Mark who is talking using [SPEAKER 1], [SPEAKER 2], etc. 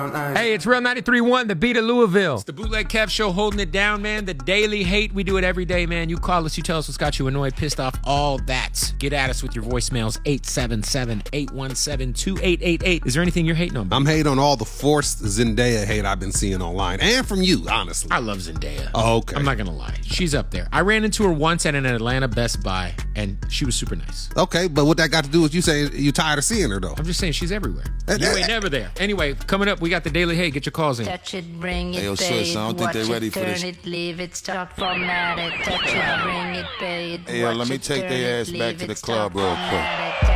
[SPEAKER 1] Hey, it's Real 93.1, the beat of Louisville. It's the Bootleg Kev Show holding it down, man. The daily hate. We do it every day, man. You call us, you tell us what's got you annoyed, pissed off, all that. Get at us with your voicemails, 877-817-2888. Is there anything you're hating on, bro?
[SPEAKER 2] I'm hating on all the forced Zendaya hate I've been seeing online, and from you, honestly.
[SPEAKER 1] I love Zendaya.
[SPEAKER 2] Oh, okay.
[SPEAKER 1] I'm not going to lie. She's up there. I ran into her once at an Atlanta Best Buy, and she was super nice.
[SPEAKER 2] Okay, but what that got to do with you saying you tired of seeing her, though?
[SPEAKER 1] I'm just saying she's everywhere. You ain't never there. Anyway, coming up, we got the daily hate. Get your calls in.
[SPEAKER 3] Touch it, bring it,
[SPEAKER 4] Hey, yo, sis, I don't think they're ready for this.
[SPEAKER 3] Turn it, leave it, stop, format it. Touch it, bring it, pay it.
[SPEAKER 4] Hey, yo, let me take their ass back to the club real quick.